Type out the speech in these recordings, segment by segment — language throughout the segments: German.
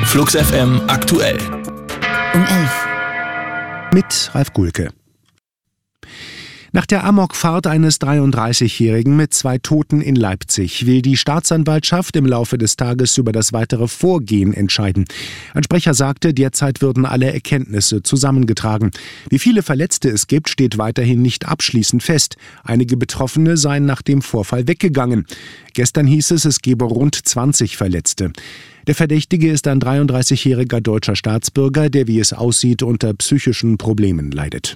Flux FM aktuell. Um 11. Mit Ralf Gulke. Nach der Amokfahrt eines 33-Jährigen mit 2 Toten in Leipzig will die Staatsanwaltschaft im Laufe des Tages über das weitere Vorgehen entscheiden. Ein Sprecher sagte, derzeit würden alle Erkenntnisse zusammengetragen. Wie viele Verletzte es gibt, steht weiterhin nicht abschließend fest. Einige Betroffene seien nach dem Vorfall weggegangen. Gestern hieß es gebe rund 20 Verletzte. Der Verdächtige ist ein 33-jähriger deutscher Staatsbürger, der, wie es aussieht, unter psychischen Problemen leidet.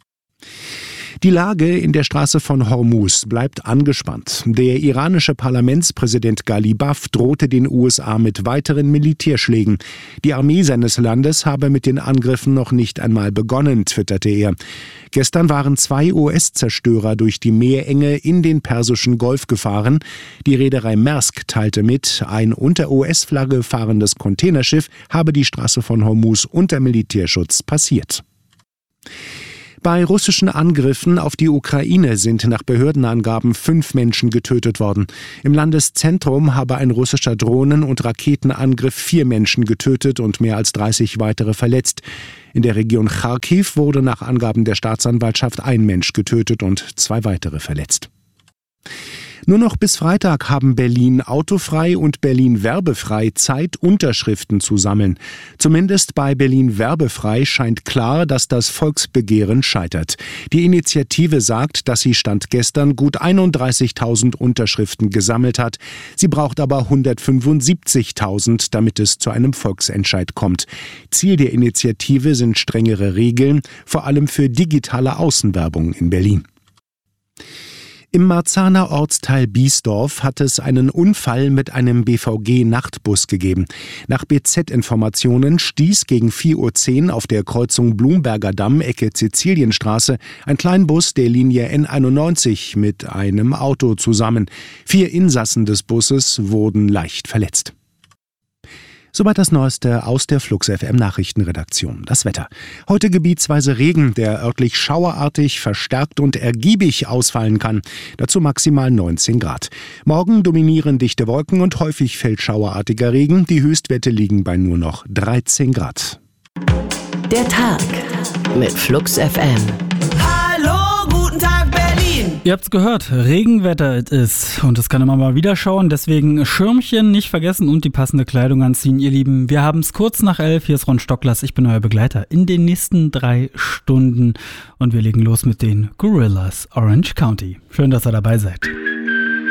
Die Lage in der Straße von Hormuz bleibt angespannt. Der iranische Parlamentspräsident Ghalibaf drohte den USA mit weiteren Militärschlägen. Die Armee seines Landes habe mit den Angriffen noch nicht einmal begonnen, twitterte er. Gestern waren 2 US-Zerstörer durch die Meerenge in den Persischen Golf gefahren. Die Reederei Maersk teilte mit, ein unter US-Flagge fahrendes Containerschiff habe die Straße von Hormuz unter Militärschutz passiert. Bei russischen Angriffen auf die Ukraine sind nach Behördenangaben 5 Menschen getötet worden. Im Landeszentrum habe ein russischer Drohnen- und Raketenangriff 4 Menschen getötet und mehr als 30 weitere verletzt. In der Region Charkiw wurde nach Angaben der Staatsanwaltschaft 1 Mensch getötet und 2 weitere verletzt. Nur noch bis Freitag haben Berlin Autofrei und Berlin Werbefrei Zeit, Unterschriften zu sammeln. Zumindest bei Berlin Werbefrei scheint klar, dass das Volksbegehren scheitert. Die Initiative sagt, dass sie Stand gestern gut 31.000 Unterschriften gesammelt hat. Sie braucht aber 175.000, damit es zu einem Volksentscheid kommt. Ziel der Initiative sind strengere Regeln, vor allem für digitale Außenwerbung in Berlin. Im Marzahner Ortsteil Biesdorf hat es einen Unfall mit einem BVG-Nachtbus gegeben. Nach BZ-Informationen stieß gegen 4:10 Uhr auf der Kreuzung Blumberger Damm, Ecke Sizilienstraße, ein Kleinbus der Linie N91 mit einem Auto zusammen. 4 Insassen des Busses wurden leicht verletzt. Soweit das Neueste aus der Flux FM Nachrichtenredaktion. Das Wetter. Heute gebietsweise Regen, der örtlich schauerartig, verstärkt und ergiebig ausfallen kann. Dazu maximal 19 Grad. Morgen dominieren dichte Wolken und häufig fällt schauerartiger Regen. Die Höchstwerte liegen bei nur noch 13 Grad. Der Tag mit Flux FM. Hallo, guten Tag Berlin! Ihr habt's gehört, Regenwetter es ist und das kann immer mal wieder schauen, deswegen Schirmchen nicht vergessen und die passende Kleidung anziehen, ihr Lieben. Wir haben's kurz nach 11, hier ist Ron Stocklers, ich bin euer Begleiter in den nächsten 3 Stunden und wir legen los mit den Gorillas Orange County. Schön, dass ihr dabei seid.